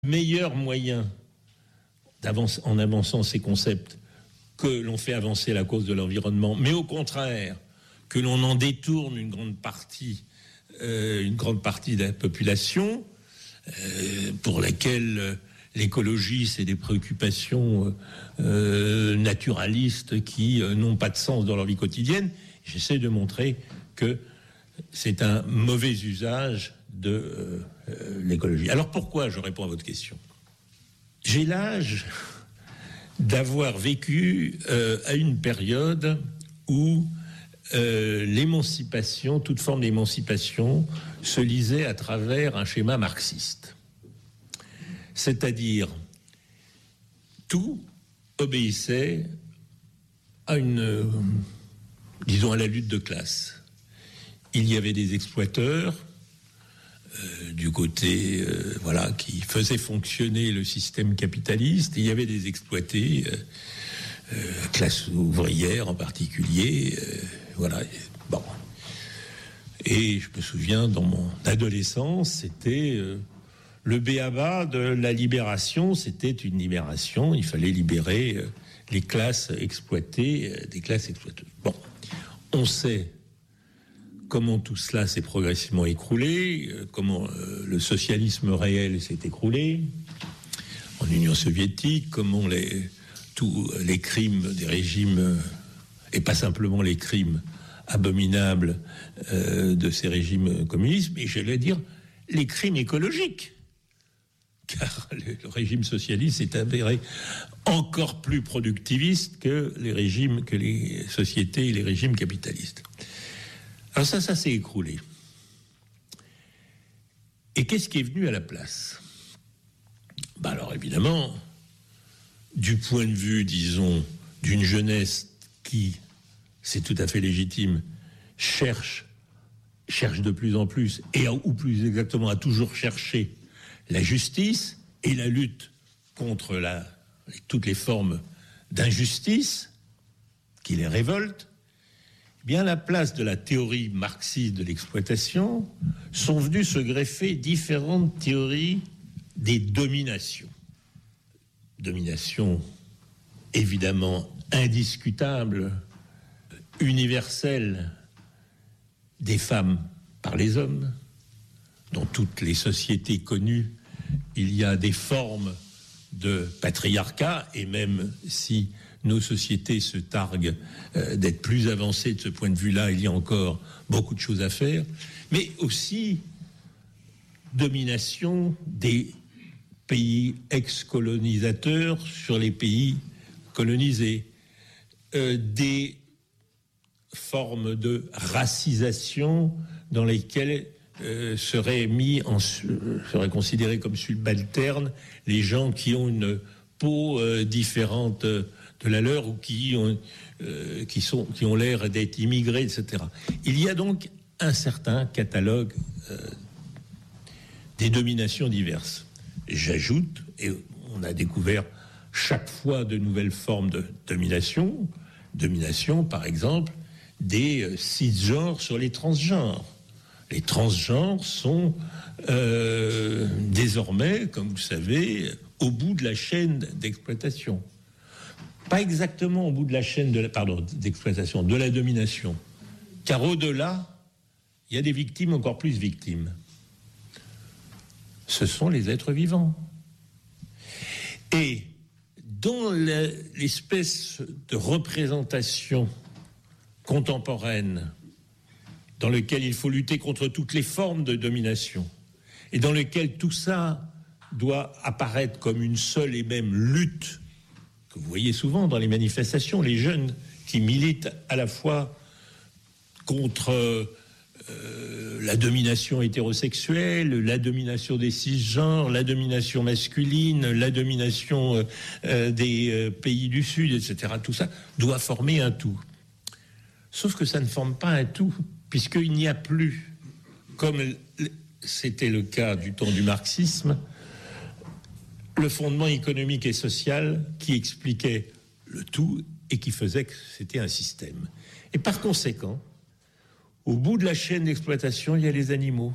meilleur moyen en avançant ces concepts que l'on fait avancer la cause de l'environnement, mais au contraire que l'on en détourne une grande partie de la population pour laquelle l'écologie, c'est des préoccupations naturalistes qui n'ont pas de sens dans leur vie quotidienne. J'essaie de montrer que c'est un mauvais usage de l'écologie. Alors pourquoi, je réponds à votre question. J'ai l'âge d'avoir vécu à une période où l'émancipation, toute forme d'émancipation, se lisait à travers un schéma marxiste. C'est-à-dire, tout obéissait à à la lutte de classe. Il y avait des exploiteurs du côté qui faisaient fonctionner le système capitaliste, et il y avait des exploités, classe ouvrière en particulier, Et je me souviens, dans mon adolescence, c'était le b.a.-ba de la libération. C'était une libération. Il fallait libérer les classes exploitées des classes exploiteuses. Bon, on sait comment tout cela s'est progressivement écroulé, comment le socialisme réel s'est écroulé en Union soviétique, comment tous les crimes des régimes, et pas simplement les crimes abominables de ces régimes communistes, mais j'allais dire les crimes écologiques, car le régime socialiste s'est avéré encore plus productiviste que les sociétés et les régimes capitalistes. Alors ça s'est écroulé. Et qu'est-ce qui est venu à la place ? Alors évidemment, du point de vue, disons, d'une jeunesse qui, c'est tout à fait légitime, cherche de plus en plus, ou plus exactement a toujours cherché la justice et la lutte contre toutes les formes d'injustice qui les révoltent, bien, à la place de la théorie marxiste de l'exploitation, sont venues se greffer différentes théories des dominations. Domination évidemment indiscutable, universelle, des femmes par les hommes. Dans toutes les sociétés connues, il y a des formes de patriarcat, et même si nos sociétés se targuent d'être plus avancées de ce point de vue-là, il y a encore beaucoup de choses à faire, mais aussi domination des pays ex-colonisateurs sur les pays colonisés, des formes de racisation dans lesquelles seraient considérés comme subalternes les gens qui ont une peau différente de la leur, ou qui ont l'air d'être immigrés, etc. Il y a donc un certain catalogue des dominations diverses. J'ajoute, et on a découvert chaque fois de nouvelles formes de domination, par exemple, des cisgenres sur les transgenres. Les transgenres sont désormais, comme vous savez, au bout de la chaîne d'exploitation. Pas exactement au bout de la chaîne d'exploitation, de la domination. Car au-delà, il y a des victimes encore plus victimes. Ce sont les êtres vivants. Et dans l'espèce de représentation contemporaine dans lequel il faut lutter contre toutes les formes de domination, et dans lequel tout ça doit apparaître comme une seule et même lutte, que vous voyez souvent dans les manifestations, les jeunes qui militent à la fois contre la domination hétérosexuelle, la domination des cisgenres, la domination masculine, la domination des pays du Sud, etc. Tout ça doit former un tout. Sauf que ça ne forme pas un tout, puisqu'il n'y a plus, comme c'était le cas du temps du marxisme, le fondement économique et social qui expliquait le tout et qui faisait que c'était un système. Et par conséquent, au bout de la chaîne d'exploitation, il y a les animaux.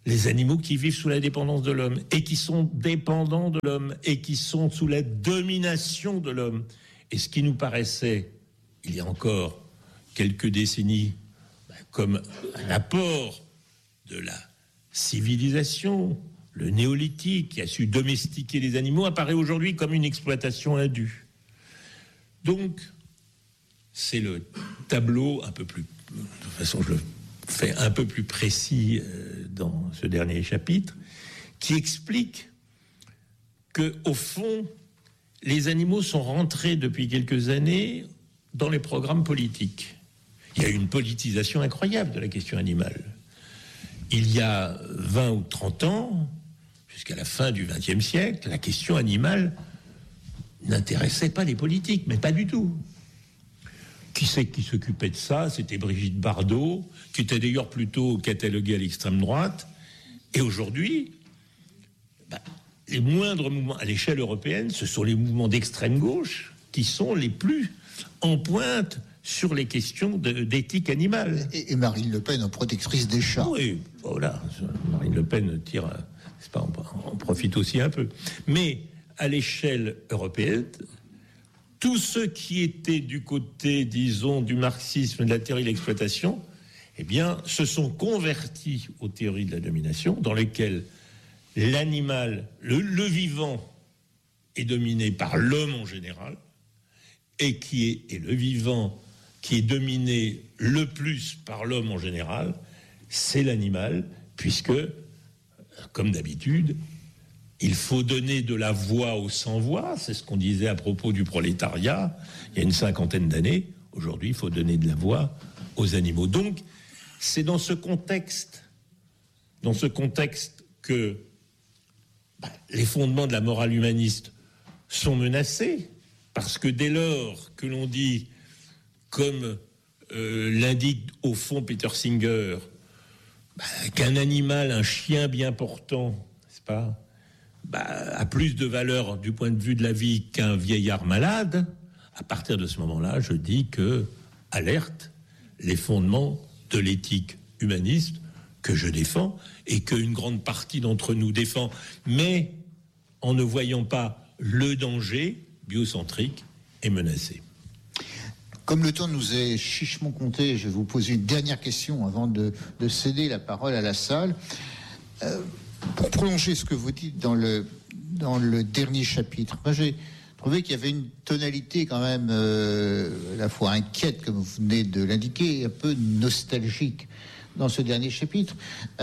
les animaux qui vivent sous la dépendance de l'homme et qui sont dépendants de l'homme et qui sont sous la domination de l'homme. Et ce qui nous paraissait, il y a encore quelques décennies, comme un apport de la civilisation, le néolithique qui a su domestiquer les animaux, apparaît aujourd'hui comme une exploitation indue. Donc, c'est le tableau un peu plus... De toute façon, je le fais un peu plus précis dans ce dernier chapitre, qui explique que, au fond, les animaux sont rentrés depuis quelques années dans les programmes politiques. Il y a eu une politisation incroyable de la question animale. Il y a 20 ou 30 ans, jusqu'à la fin du XXe siècle, la question animale n'intéressait pas les politiques, mais pas du tout. Qui c'est qui s'occupait de ça? C'était Brigitte Bardot, qui était d'ailleurs plutôt cataloguée à l'extrême droite. Et aujourd'hui, les moindres mouvements à l'échelle européenne, ce sont les mouvements d'extrême gauche qui sont les plus en pointe sur les questions d'éthique animale. Et Marine Le Pen, en protectrice des chats. Oui, voilà, Marine Le Pen tire, c'est pas, on profite aussi un peu. Mais à l'échelle européenne, tous ceux qui étaient du côté, disons, du marxisme, de la théorie de l'exploitation, eh bien, se sont convertis aux théories de la domination, dans lesquelles l'animal, le vivant, est dominé par l'homme en général, et le vivant qui est dominé le plus par l'homme en général, c'est l'animal, puisque, comme d'habitude, il faut donner de la voix aux sans-voix, c'est ce qu'on disait à propos du prolétariat il y a une 50aine d'années. Aujourd'hui, il faut donner de la voix aux animaux. Donc, c'est dans ce contexte que les fondements de la morale humaniste sont menacés, parce que dès lors que l'on dit, comme l'indique au fond Peter Singer, qu'un animal, un chien bien portant, n'est-ce pas, a plus de valeur du point de vue de la vie qu'un vieillard malade, à partir de ce moment-là, je dis que, alerte, les fondements de l'éthique humaniste que je défends et qu'une grande partie d'entre nous défend, mais en ne voyant pas le danger biocentrique est menacé. Comme le temps nous est chichement compté, je vais vous poser une dernière question avant de céder la parole à la salle. Pour prolonger ce que vous dites dans le dernier chapitre, moi j'ai trouvé qu'il y avait une tonalité quand même à la fois inquiète, comme vous venez de l'indiquer, et un peu nostalgique dans ce dernier chapitre.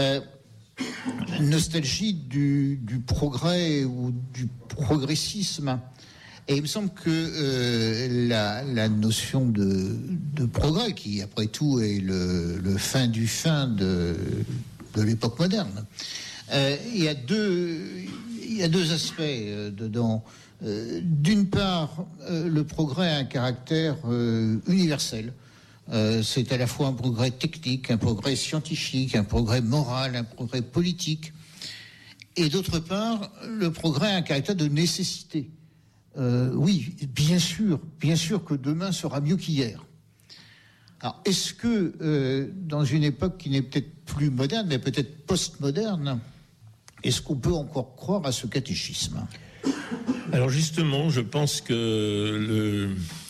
Nostalgie du progrès ou du progressisme. Et il me semble que la notion de progrès, qui après tout est le fin du fin de l'époque moderne, il y a deux aspects dedans. D'une part, le progrès a un caractère universel. C'est à la fois un progrès technique, un progrès scientifique, un progrès moral, un progrès politique. Et d'autre part, le progrès a un caractère de nécessité. Oui, bien sûr que demain sera mieux qu'hier. Alors, est-ce que dans une époque qui n'est peut-être plus moderne, mais peut-être postmoderne, est-ce qu'on peut encore croire à ce catéchisme? Alors justement, je pense que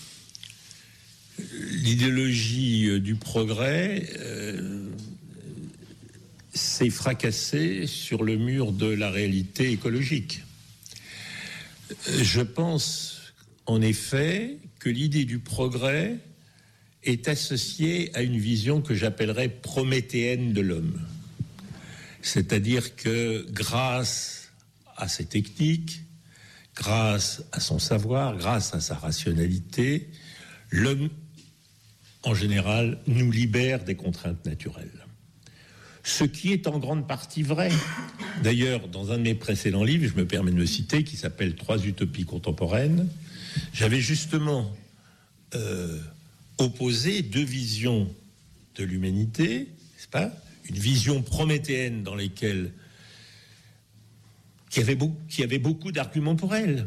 l'idéologie du progrès s'est fracassée sur le mur de la réalité écologique. Je pense en effet que l'idée du progrès est associée à une vision que j'appellerais prométhéenne de l'homme. C'est-à-dire que grâce à ses techniques, grâce à son savoir, grâce à sa rationalité, l'homme, en général, nous libère des contraintes naturelles. Ce qui est en grande partie vrai. D'ailleurs, dans un de mes précédents livres, je me permets de me citer, qui s'appelle « 3 utopies contemporaines », j'avais justement opposé deux visions de l'humanité, n'est-ce pas ? Une vision prométhéenne dans laquelle qui avait beaucoup d'arguments pour elle.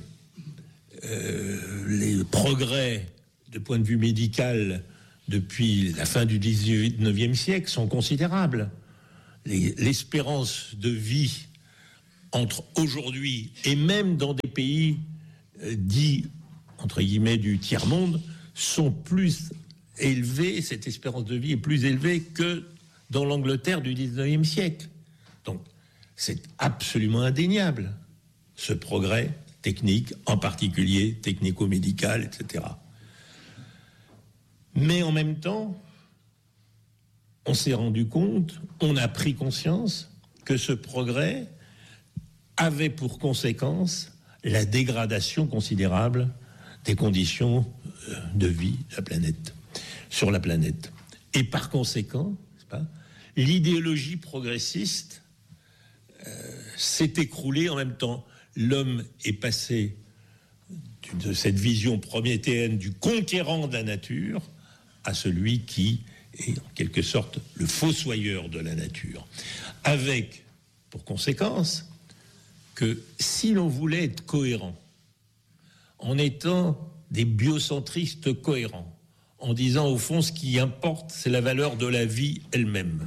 Les progrès de point de vue médical depuis la fin du 19e siècle sont considérables. l'espérance de vie entre aujourd'hui et même dans des pays dits, entre guillemets, du tiers-monde, sont plus élevés, cette espérance de vie est plus élevée que dans l'Angleterre du 19e siècle. Donc, c'est absolument indéniable, ce progrès technique, en particulier technico-médical, etc. Mais en même temps, on s'est rendu compte, on a pris conscience que ce progrès avait pour conséquence la dégradation considérable des conditions de vie de la planète, sur la planète. Et par conséquent, l'idéologie progressiste s'est écroulée en même temps. L'homme est passé de cette vision prométhéenne du conquérant de la nature à celui qui est en quelque sorte le fossoyeur de la nature. Avec, pour conséquence, que si l'on voulait être cohérent, en étant des biocentristes cohérents, en disant au fond ce qui importe, c'est la valeur de la vie elle-même,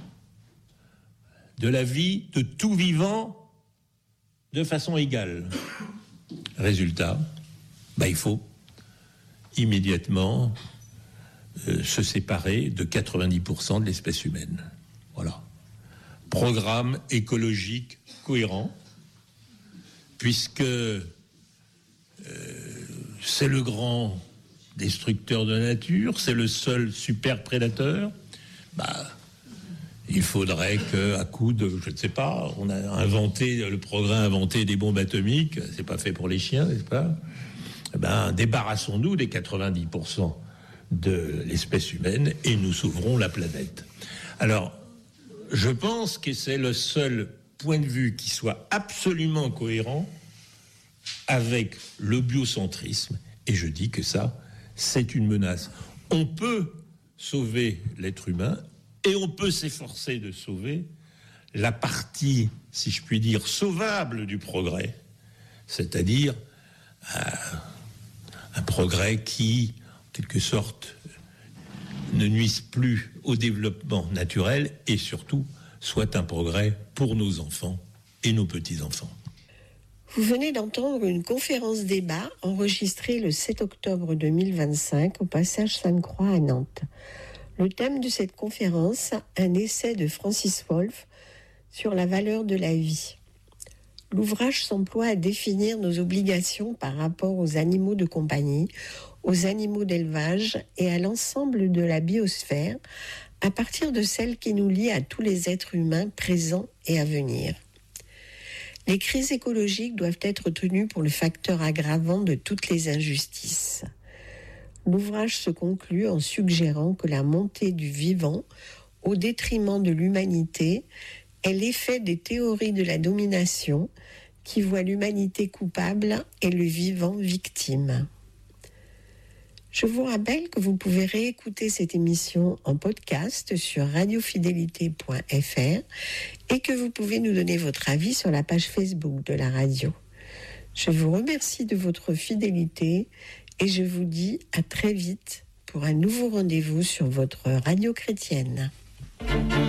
de la vie de tout vivant de façon égale. Résultat, il faut immédiatement se séparer de 90% de l'espèce humaine. Voilà. Programme écologique cohérent, puisque c'est le grand destructeur de la nature, c'est le seul super prédateur. Il faudrait qu'à coup de, je ne sais pas, on a inventé, le progrès a inventé des bombes atomiques, c'est pas fait pour les chiens, n'est-ce pas ? Débarrassons-nous des 90% de l'espèce humaine et nous sauverons la planète. Alors, je pense que c'est le seul point de vue qui soit absolument cohérent avec le biocentrisme, et je dis que ça, c'est une menace. On peut sauver l'être humain et on peut s'efforcer de sauver la partie, si je puis dire, sauvable du progrès, c'est-à-dire un progrès qui, en quelque sorte, ne nuise plus au développement naturel et surtout soit un progrès pour nos enfants et nos petits-enfants. Vous venez d'entendre une conférence débat enregistrée le 7 octobre 2025 au Passage Sainte-Croix à Nantes. Le thème de cette conférence, un essai de Francis Wolff sur la valeur de la vie. L'ouvrage s'emploie à définir nos obligations par rapport aux animaux de compagnie, aux animaux d'élevage et à l'ensemble de la biosphère, à partir de celle qui nous lie à tous les êtres humains présents et à venir. Les crises écologiques doivent être tenues pour le facteur aggravant de toutes les injustices. L'ouvrage se conclut en suggérant que la montée du vivant, au détriment de l'humanité, est l'effet des théories de la domination qui voient l'humanité coupable et le vivant victime. Je vous rappelle que vous pouvez réécouter cette émission en podcast sur radiofidélité.fr et que vous pouvez nous donner votre avis sur la page Facebook de la radio. Je vous remercie de votre fidélité et je vous dis à très vite pour un nouveau rendez-vous sur votre radio chrétienne.